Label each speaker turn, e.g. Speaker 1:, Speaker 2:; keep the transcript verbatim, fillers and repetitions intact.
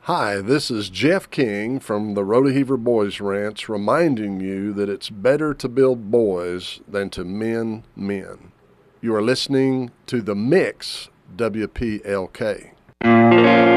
Speaker 1: Hi, this is Jeff King from the Rodeheaver Boys Ranch reminding you that it's better to build boys than to mend men. You are listening to The Mix W P L K.